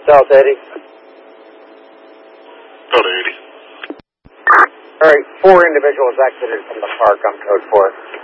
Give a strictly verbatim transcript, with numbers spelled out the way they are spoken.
South eighty. Code eighty. All right, four individuals exited from the park. I'm code four.